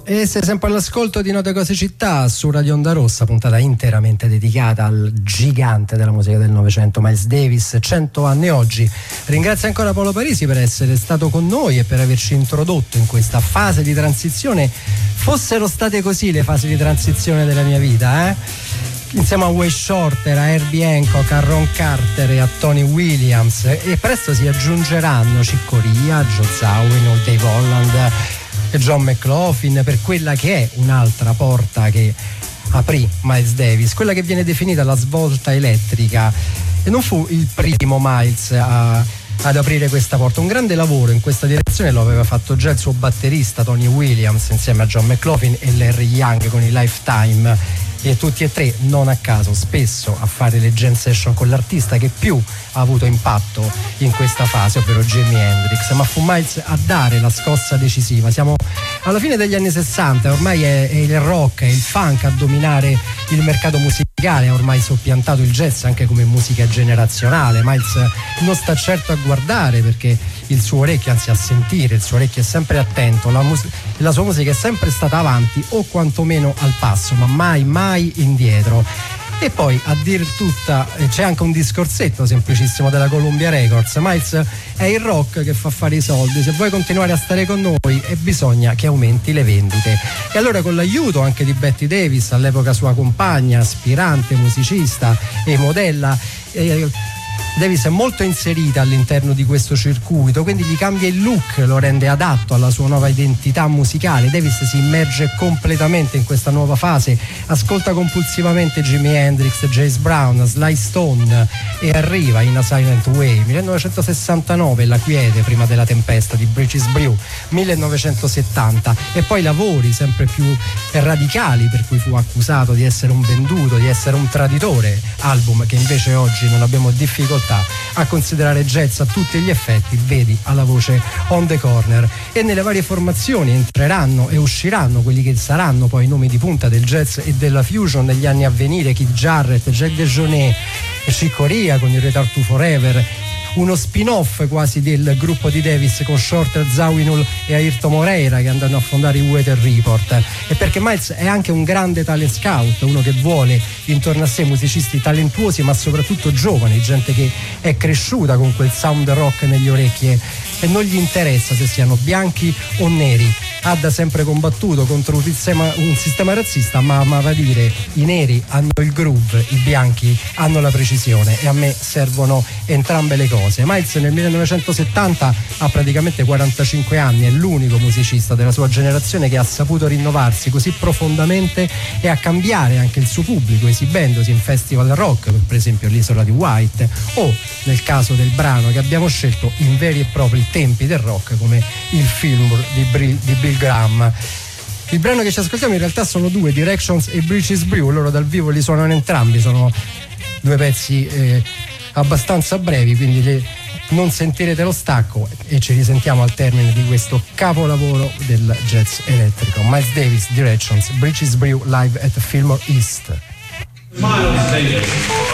E sei sempre all'ascolto di Note Cose Città su Radio Onda Rossa, puntata interamente dedicata al gigante della musica del Novecento, Miles Davis, 100 anni oggi. Ringrazio ancora Paolo Parisi per essere stato con noi e per averci introdotto in questa fase di transizione. Fossero state così le fasi di transizione della mia vita, insieme a Way Shorter, a Herbie Hancock, a Ron Carter e a Tony Williams, e presto si aggiungeranno Chick Corea, Joe Zawinul, Dave Holland e John McLaughlin per quella che è un'altra porta che aprì Miles Davis, quella che viene definita la svolta elettrica, e non fu il primo Miles ad aprire questa porta. Un grande lavoro in questa direzione lo aveva fatto già il suo batterista Tony Williams insieme a John McLaughlin e Larry Young con i Lifetime, e tutti e tre, non a caso, spesso a fare le jam session con l'artista che più ha avuto impatto in questa fase, ovvero Jimi Hendrix. Ma fu Miles a dare la scossa decisiva. Siamo alla fine degli anni 60, ormai è il rock e il funk a dominare il mercato musicale, ha ormai soppiantato il jazz anche come musica generazionale. Miles non sta certo a guardare, perché il suo orecchio, anzi a sentire, il suo orecchio è sempre attento, la sua musica è sempre stata avanti o quantomeno al passo, ma mai indietro. E poi a dir tutta c'è anche un discorsetto semplicissimo della Columbia Records: Miles è il rock che fa fare i soldi, se vuoi continuare a stare con noi bisogna che aumenti le vendite. E allora, con l'aiuto anche di Betty Davis, all'epoca sua compagna, aspirante musicista e modella, Davis è molto inserita all'interno di questo circuito, quindi gli cambia il look, lo rende adatto alla sua nuova identità musicale. Davis si immerge completamente in questa nuova fase, ascolta compulsivamente Jimi Hendrix, James Brown, Sly Stone, e arriva in A Silent Way, 1969, La quiete prima della tempesta di Bridges Brew, 1970, e poi lavori sempre più radicali, per cui fu accusato di essere un venduto, di essere un traditore, album che invece oggi non abbiamo difficoltà a considerare jazz a tutti gli effetti, vedi alla voce On the Corner. E nelle varie formazioni entreranno e usciranno quelli che saranno poi i nomi di punta del jazz e della fusion negli anni a venire: Keith Jarrett, Jack DeJohnette, Chick Corea con il Return to Forever, uno spin-off quasi del gruppo di Davis con Shorter, Zawinul e Ayrton Moreira, che andranno a fondare i Weather Report. E perché Miles è anche un grande talent scout, uno che vuole intorno a sé musicisti talentuosi ma soprattutto giovani, gente che è cresciuta con quel sound rock negli orecchie e non gli interessa se siano bianchi o neri. Ha da sempre combattuto contro un sistema razzista, ma amava dire: i neri hanno il groove, i bianchi hanno la precisione, e a me servono entrambe le cose. Miles nel 1970 ha praticamente 45 anni, è l'unico musicista della sua generazione che ha saputo rinnovarsi così profondamente e a cambiare anche il suo pubblico, esibendosi in festival rock, per esempio l'Isola di White, o nel caso del brano che abbiamo scelto, in veri e propri tempi del rock come il Fillmore di Bill Graham. Il brano che ci ascoltiamo in realtà sono due, Directions e Bridges Brew. Loro dal vivo li suonano entrambi, sono due pezzi abbastanza brevi, quindi non sentirete lo stacco, e ci risentiamo al termine di questo capolavoro del jazz elettrico. Miles Davis, Directions, Bridges Brew live at Fillmore East. Miles Davis.